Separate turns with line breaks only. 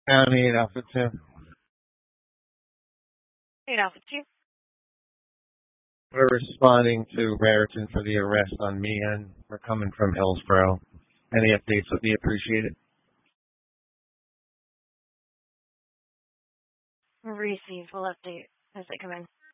County 8 Alpha 2.
8 Alpha 2.
We're responding to Raritan for the arrest on me, and we're coming from Hillsborough. Any updates would be appreciated.
Received. We'll update as they come in.